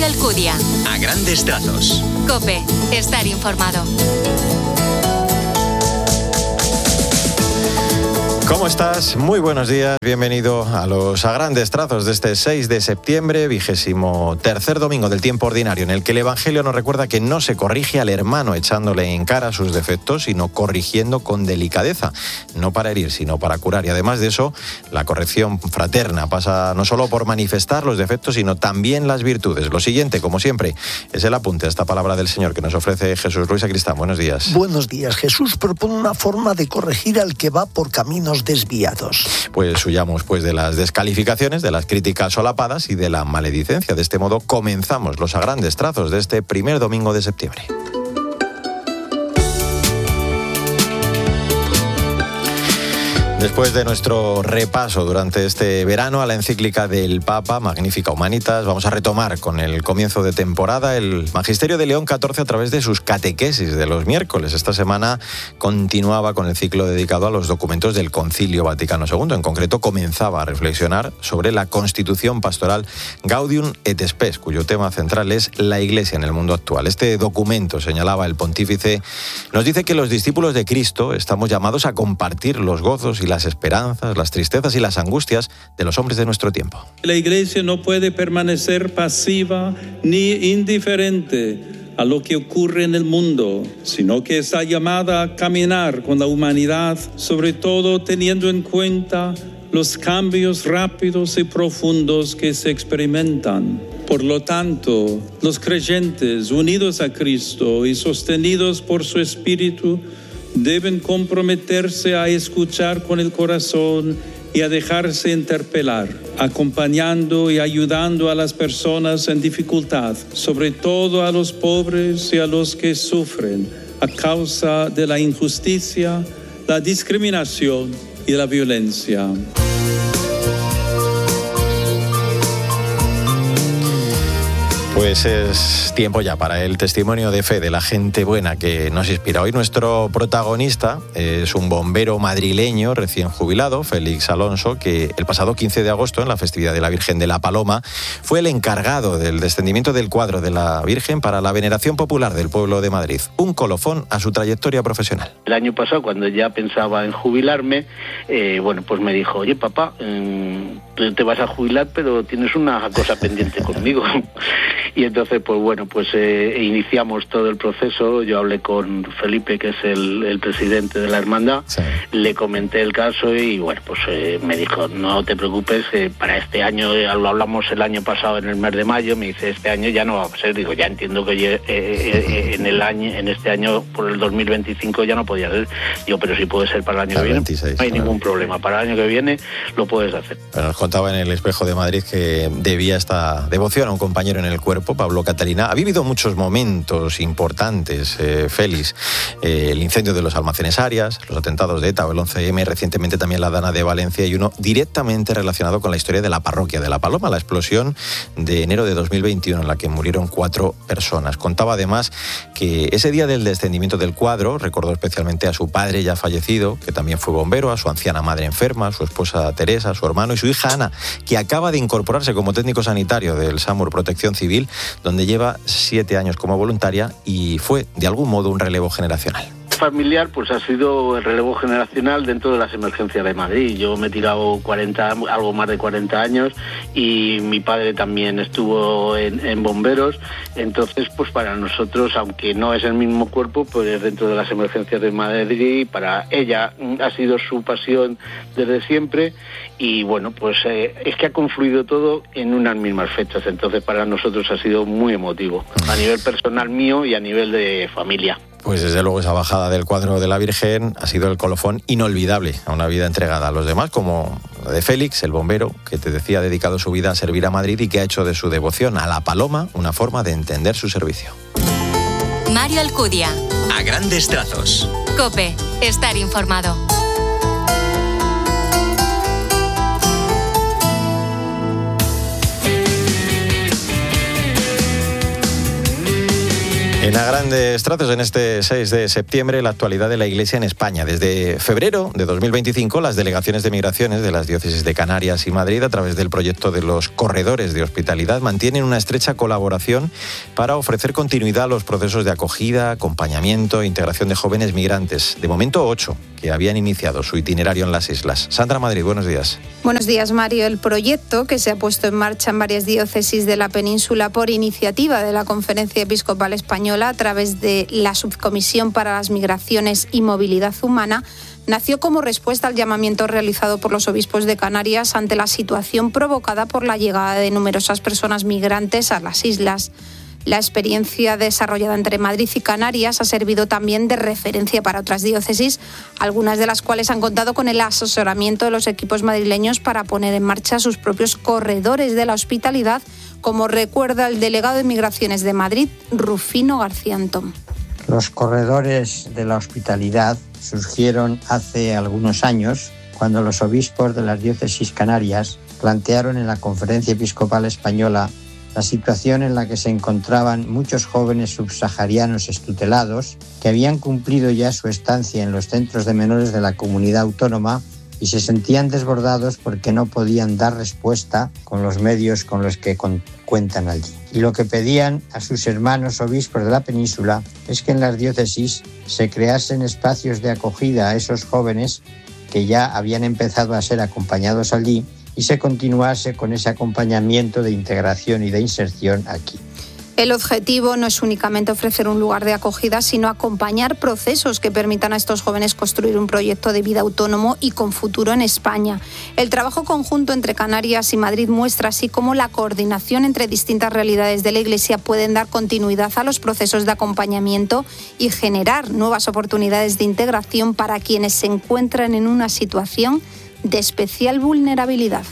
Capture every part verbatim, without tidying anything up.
Mario Alcudia. A grandes trazos. COPE. Estar informado. ¿Cómo estás? Muy buenos días. Bienvenido a los A Grandes Trazos de este seis de septiembre, vigésimo tercer domingo del tiempo ordinario, en el que el Evangelio nos recuerda que no se corrige al hermano echándole en cara sus defectos, sino corrigiendo con delicadeza, no para herir, sino para curar. Y además de eso, la corrección fraterna pasa no solo por manifestar los defectos, sino también las virtudes. Lo siguiente, como siempre, es el apunte a esta palabra del Señor que nos ofrece Jesús Ruiz Sacristán. Buenos días. Buenos días. Jesús propone una forma de corregir al que va por caminos desviados. Pues huyamos pues de las descalificaciones, de las críticas solapadas y de la maledicencia. De este modo comenzamos los A Grandes Trazos de este primer domingo de septiembre. Después de nuestro repaso durante este verano a la encíclica del Papa, Magnificat Humanitas, vamos a retomar con el comienzo de temporada el Magisterio de León catorce a través de sus catequesis de los miércoles. Esta semana continuaba con el ciclo dedicado a los documentos del Concilio Vaticano segundo. En concreto, comenzaba a reflexionar sobre la Constitución Pastoral Gaudium et Spes, cuyo tema central es la Iglesia en el mundo actual. Este documento, señalaba el pontífice, nos dice que los discípulos de Cristo estamos llamados a compartir los gozos y las esperanzas, las tristezas y las angustias de los hombres de nuestro tiempo. La Iglesia no puede permanecer pasiva ni indiferente a lo que ocurre en el mundo, sino que está llamada a caminar con la humanidad, sobre todo teniendo en cuenta los cambios rápidos y profundos que se experimentan. Por lo tanto, los creyentes unidos a Cristo y sostenidos por su Espíritu deben comprometerse a escuchar con el corazón y a dejarse interpelar, acompañando y ayudando a las personas en dificultad, sobre todo a los pobres y a los que sufren a causa de la injusticia, la discriminación y la violencia. Pues es tiempo ya para el testimonio de fe de la gente buena que nos inspira. Hoy nuestro protagonista es un bombero madrileño recién jubilado, Félix Alonso, que el pasado quince de agosto, en la festividad de la Virgen de la Paloma, fue el encargado del descendimiento del cuadro de la Virgen para la veneración popular del pueblo de Madrid. Un colofón a su trayectoria profesional. El año pasado, cuando ya pensaba en jubilarme, eh, bueno, pues me dijo, oye papá, eh, te vas a jubilar, pero tienes una cosa pendiente conmigo. Y entonces, pues bueno, pues eh, iniciamos todo el proceso. Yo hablé con Felipe, que es el, el presidente de la hermandad, sí. Le comenté el caso y bueno, pues eh, me dijo, no te preocupes, eh, para este año, eh, lo hablamos el año pasado en el mes de mayo, me dice, este año ya no va a ser. Digo, ya entiendo que eh, eh, en el año, en este año, por el dos mil veinticinco ya no podía ser. Digo, pero si puede ser para el año que viene, veintiséis, no hay ningún problema. Para el año que viene lo puedes hacer. Pero nos contaba en el Espejo de Madrid que debía esta devoción a un compañero en el cuerpo, Pablo Catalina. Ha vivido muchos momentos importantes, eh, Félix. Eh, el incendio de los almacenes Arias, los atentados de ETA o el once eme, recientemente también la Dana de Valencia y uno directamente relacionado con la historia de la parroquia de La Paloma, la explosión de enero de dos mil veintiuno en la que murieron cuatro personas. Contaba además que ese día del descendimiento del cuadro recordó especialmente a su padre ya fallecido, que también fue bombero, a su anciana madre enferma, a su esposa Teresa, a su hermano y su hija Ana, que acaba de incorporarse como técnico sanitario del SAMUR Protección Civil, donde lleva siete años como voluntaria y fue, de algún modo, un relevo generacional. Familiar, pues ha sido el relevo generacional dentro de las emergencias de Madrid. Yo me he tirado cuarenta, algo más de cuarenta años y mi padre también estuvo en, en bomberos. Entonces, pues para nosotros, aunque no es el mismo cuerpo, pues es dentro de las emergencias de Madrid. Para ella ha sido su pasión desde siempre y bueno, pues eh, es que ha confluido todo en unas mismas fechas. Entonces, para nosotros ha sido muy emotivo a nivel personal mío y a nivel de familia. Pues desde luego esa bajada del cuadro de la Virgen ha sido el colofón inolvidable a una vida entregada a los demás, como la de Félix, el bombero, que te decía ha dedicado su vida a servir a Madrid y que ha hecho de su devoción a la Paloma una forma de entender su servicio. Mario Alcudia. A grandes trazos. COPE. Estar informado. En A Grandes Trazos, en este seis de septiembre, la actualidad de la Iglesia en España. Desde febrero de dos mil veinticinco, las delegaciones de migraciones de las diócesis de Canarias y Madrid, a través del proyecto de los corredores de hospitalidad, mantienen una estrecha colaboración para ofrecer continuidad a los procesos de acogida, acompañamiento e integración de jóvenes migrantes. De momento, ocho que habían iniciado su itinerario en las islas. Sandra Madrid, buenos días. Buenos días, Mario. El proyecto, que se ha puesto en marcha en varias diócesis de la península por iniciativa de la Conferencia Episcopal Española a través de la Subcomisión para las Migraciones y Movilidad Humana, nació como respuesta al llamamiento realizado por los obispos de Canarias ante la situación provocada por la llegada de numerosas personas migrantes a las islas. La experiencia desarrollada entre Madrid y Canarias ha servido también de referencia para otras diócesis, algunas de las cuales han contado con el asesoramiento de los equipos madrileños para poner en marcha sus propios corredores de la hospitalidad, como recuerda el delegado de Migraciones de Madrid, Rufino García Antón. Los corredores de la hospitalidad surgieron hace algunos años, cuando los obispos de las diócesis canarias plantearon en la Conferencia Episcopal Española la situación en la que se encontraban muchos jóvenes subsaharianos extutelados que habían cumplido ya su estancia en los centros de menores de la comunidad autónoma y se sentían desbordados porque no podían dar respuesta con los medios con los que con- cuentan allí. Y lo que pedían a sus hermanos obispos de la península es que en las diócesis se creasen espacios de acogida a esos jóvenes que ya habían empezado a ser acompañados allí y se continuase con ese acompañamiento de integración y de inserción aquí. El objetivo no es únicamente ofrecer un lugar de acogida, sino acompañar procesos que permitan a estos jóvenes construir un proyecto de vida autónomo y con futuro en España. El trabajo conjunto entre Canarias y Madrid muestra así cómo la coordinación entre distintas realidades de la Iglesia pueden dar continuidad a los procesos de acompañamiento y generar nuevas oportunidades de integración para quienes se encuentran en una situación de especial vulnerabilidad.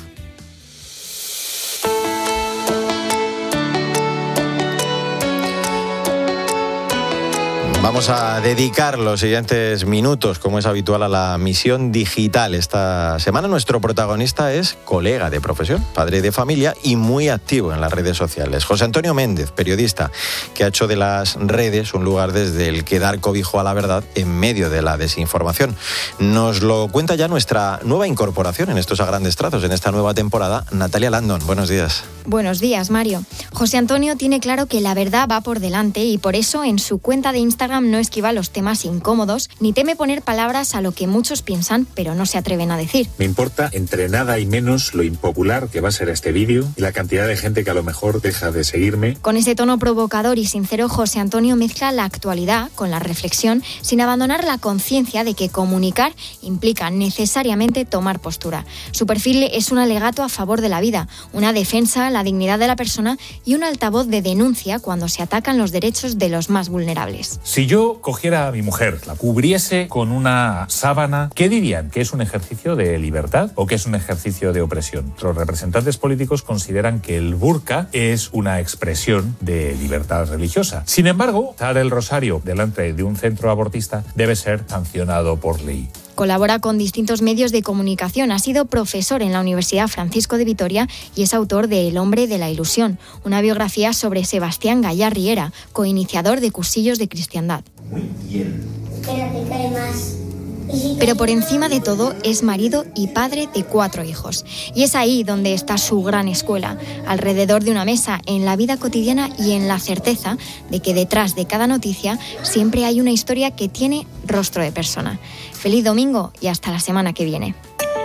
Vamos a dedicar los siguientes minutos, como es habitual, a la misión digital. Esta semana nuestro protagonista es colega de profesión, padre de familia y muy activo en las redes sociales. José Antonio Méndez, periodista, que ha hecho de las redes un lugar desde el que dar cobijo a la verdad en medio de la desinformación. Nos lo cuenta ya nuestra nueva incorporación en estos A Grandes Trazos, en esta nueva temporada, Natalia Landon. Buenos días. Buenos días, Mario. José Antonio tiene claro que la verdad va por delante y por eso en su cuenta de Instagram no esquiva los temas incómodos ni teme poner palabras a lo que muchos piensan pero no se atreven a decir. Me importa entre nada y menos lo impopular que va a ser este vídeo y la cantidad de gente que a lo mejor deja de seguirme. Con ese tono provocador y sincero, José Antonio mezcla la actualidad con la reflexión sin abandonar la conciencia de que comunicar implica necesariamente tomar postura. Su perfil es un alegato a favor de la vida, una defensa a la dignidad de la persona y un altavoz de denuncia cuando se atacan los derechos de los más vulnerables. Si yo cogiera a mi mujer, la cubriese con una sábana, ¿qué dirían? ¿Que es un ejercicio de libertad o que es un ejercicio de opresión? Los representantes políticos consideran que el burka es una expresión de libertad religiosa. Sin embargo, dar el rosario delante de un centro abortista debe ser sancionado por ley. Colabora con distintos medios de comunicación, ha sido profesor en la Universidad Francisco de Vitoria y es autor de El hombre de la ilusión, una biografía sobre Sebastián Gallá Riera, coiniciador de Cursillos de Cristiandad. Muy bien. Espérate, que hay más. Pero por encima de todo es marido y padre de cuatro hijos. Y es ahí donde está su gran escuela, alrededor de una mesa, en la vida cotidiana y en la certeza de que detrás de cada noticia siempre hay una historia que tiene rostro de persona. Feliz domingo y hasta la semana que viene.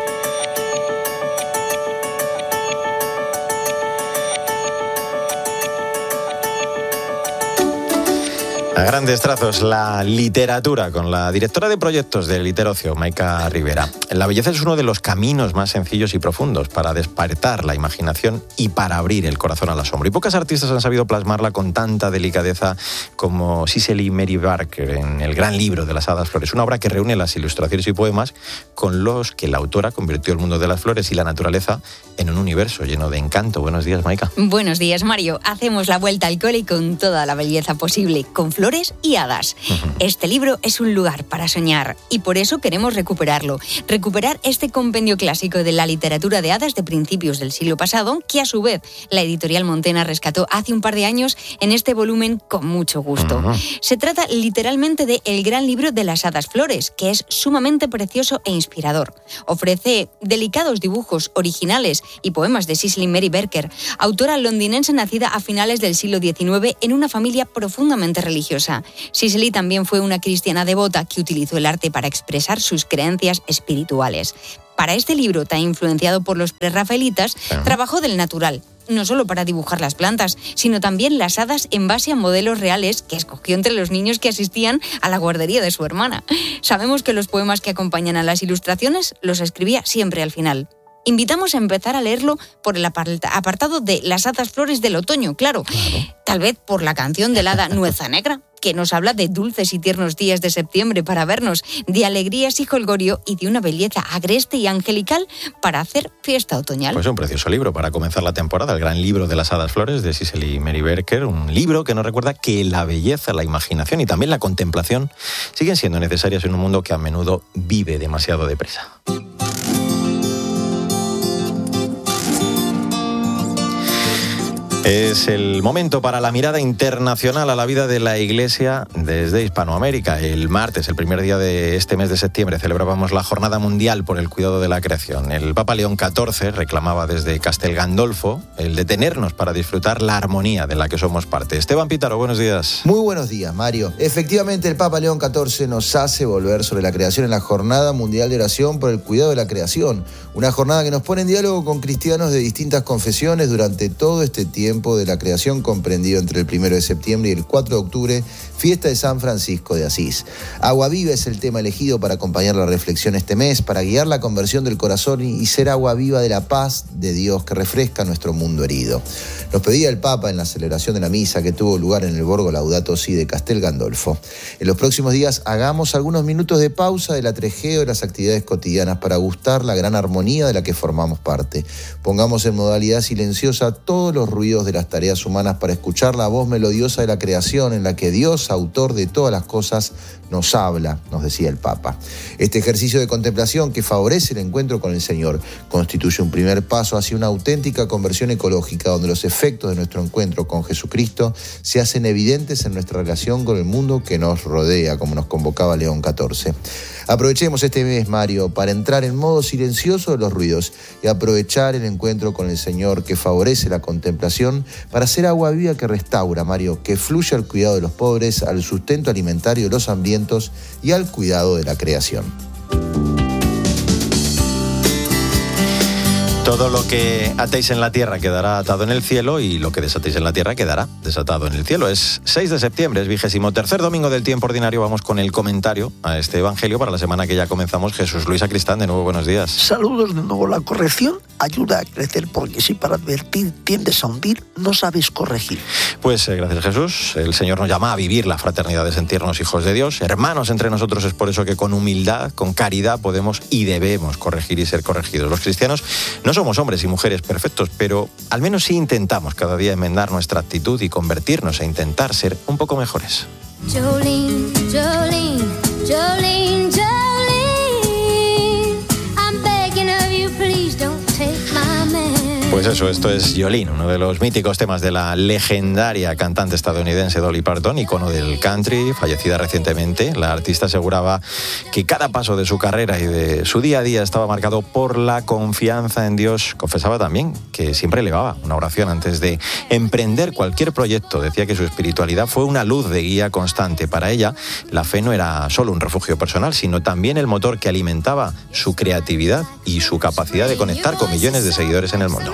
A Grandes Trazos, la literatura, con la directora de proyectos de Literocio, Maika Rivera. La belleza es uno de los caminos más sencillos y profundos para despertar la imaginación y para abrir el corazón al asombro. Y pocas artistas han sabido plasmarla con tanta delicadeza como Cicely Mary Barker en El gran libro de las hadas flores, una obra que reúne las ilustraciones y poemas con los que la autora convirtió el mundo de las flores y la naturaleza en un universo lleno de encanto. Buenos días, Maika. Buenos días, Mario. Hacemos la vuelta al cole con toda la belleza posible, con flores flores y hadas. Uh-huh. Este libro es un lugar para soñar y por eso queremos recuperarlo. Recuperar este compendio clásico de la literatura de hadas de principios del siglo pasado, que a su vez la editorial Montena rescató hace un par de años en este volumen con mucho gusto. Uh-huh. Se trata literalmente de El gran libro de las hadas flores, que es sumamente precioso e inspirador. Ofrece delicados dibujos originales y poemas de Cicely Mary Barker, autora londinense nacida a finales del siglo diecinueve en una familia profundamente religiosa. Cicely también fue una cristiana devota que utilizó el arte para expresar sus creencias espirituales. Para este libro, tan influenciado por los prerrafaelitas, uh-huh. trabajó del natural, no solo para dibujar las plantas, sino también las hadas en base a modelos reales que escogió entre los niños que asistían a la guardería de su hermana. Sabemos que los poemas que acompañan a las ilustraciones los escribía siempre al final. Invitamos a empezar a leerlo por el apartado de Las hadas flores del otoño, claro. claro. Tal vez por la canción del hada Nueza Negra, que nos habla de dulces y tiernos días de septiembre para vernos, de alegrías y jolgorio y de una belleza agreste y angelical para hacer fiesta otoñal. Pues un precioso libro para comenzar la temporada, el gran libro de las hadas flores de Cicely Mary Barker, un libro que nos recuerda que la belleza, la imaginación y también la contemplación siguen siendo necesarias en un mundo que a menudo vive demasiado deprisa. Es el momento para la mirada internacional a la vida de la Iglesia desde Hispanoamérica. El martes, el primer día de este mes de septiembre, celebrábamos la Jornada Mundial por el Cuidado de la Creación. El Papa León catorce reclamaba desde Castel Gandolfo el detenernos para disfrutar la armonía de la que somos parte. Esteban Pítaro, buenos días. Muy buenos días, Mario. Efectivamente, el Papa León catorce nos hace volver sobre la creación en la Jornada Mundial de Oración por el Cuidado de la Creación. Una jornada que nos pone en diálogo con cristianos de distintas confesiones durante todo este tiempo de la creación comprendido entre el primero de septiembre y el cuatro de octubre, fiesta de San Francisco de Asís. Agua viva es el tema elegido para acompañar la reflexión este mes, para guiar la conversión del corazón y ser agua viva de la paz de Dios que refresca nuestro mundo herido. Nos pedía el Papa en la celebración de la misa que tuvo lugar en el Borgo Laudato Si de Castel Gandolfo. En los próximos días hagamos algunos minutos de pausa del atrejeo de las actividades cotidianas para gustar la gran armonía de la que formamos parte. Pongamos en modalidad silenciosa todos los ruidos de las tareas humanas para escuchar la voz melodiosa de la creación en la que Dios, autor de todas las cosas, nos habla, nos decía el Papa. Este ejercicio de contemplación que favorece el encuentro con el Señor constituye un primer paso hacia una auténtica conversión ecológica donde los efectos de nuestro encuentro con Jesucristo se hacen evidentes en nuestra relación con el mundo que nos rodea, como nos convocaba León catorce. Aprovechemos este mes, Mario, para entrar en modo silencioso de los ruidos y aprovechar el encuentro con el Señor que favorece la contemplación para hacer agua viva que restaura, Mario, que fluye al cuidado de los pobres, al sustento alimentario de los hambrientos y al cuidado de la creación. Todo lo que atéis en la tierra quedará atado en el cielo y lo que desatéis en la tierra quedará desatado en el cielo. Es seis de septiembre, es vigésimo tercer domingo del tiempo ordinario. Vamos con el comentario a este evangelio para la semana que ya comenzamos. Jesús Luis Sacristán, de nuevo, buenos días. Saludos de nuevo. La corrección ayuda a crecer porque si para advertir tiendes a hundir, no sabes corregir. Pues eh, gracias Jesús. El Señor nos llama a vivir la fraternidad, de sentirnos hijos de Dios, hermanos entre nosotros. Es por eso que con humildad, con caridad podemos y debemos corregir y ser corregidos. Los cristianos no somos hombres y mujeres perfectos, pero al menos sí intentamos cada día enmendar nuestra actitud y convertirnos e intentar ser un poco mejores. Jolene, Jolene, Jolene, Jolene, I'm begging of you, please don't take my man. Pues eso, esto es Jolene, uno de los míticos temas de la legendaria cantante estadounidense Dolly Parton, icono del country, fallecida recientemente. La artista aseguraba que cada paso de su carrera y de su día a día estaba marcado por la confianza en Dios. Confesaba también que siempre elevaba una oración antes de emprender cualquier proyecto. Decía que su espiritualidad fue una luz de guía constante. Para ella, la fe no era solo un refugio personal, sino también el motor que alimentaba su creatividad y su capacidad de conectar con millones de seguidores en el mundo.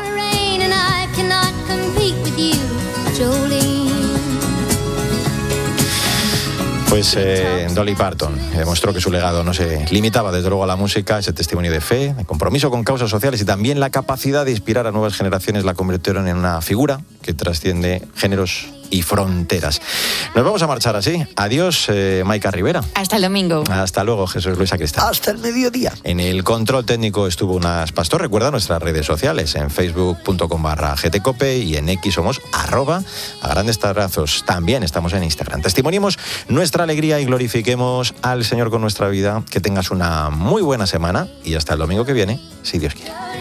Pues eh, Dolly Parton demostró que su legado no se limitaba desde luego a la música. Ese testimonio de fe, de compromiso con causas sociales y también la capacidad de inspirar a nuevas generaciones la convirtieron en una figura que trasciende géneros y fronteras. Nos vamos a marchar así. Adiós, eh, Maica Rivera. Hasta el domingo. Hasta luego, Jesús Luis Sacristán. Hasta el mediodía. En el control técnico estuvo Unas Pastor. Recuerda nuestras redes sociales en facebook punto com barra gtcope y en X somos arroba a grandes trazos. También estamos en Instagram. Testimoniemos nuestra alegría y glorifiquemos al Señor con nuestra vida. Que tengas una muy buena semana y hasta el domingo que viene, si Dios quiere.